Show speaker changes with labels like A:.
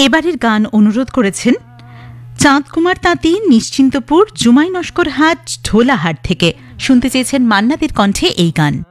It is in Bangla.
A: এবারের গান অনুরোধ করেছেন চাঁদ কুমার তাঁতি, নিশ্চিন্তপুর, জুমাই নস্কর হাট, ঢোলাহাট থেকে। শুনতে চেয়েছেন মান্নাদের কণ্ঠে এই গান।